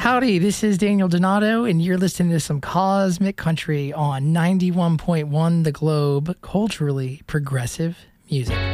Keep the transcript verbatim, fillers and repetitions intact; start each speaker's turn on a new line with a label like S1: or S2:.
S1: Howdy, this is Daniel Donato, and you're listening to some Cosmic Country on ninety-one point one The Globe, culturally progressive music.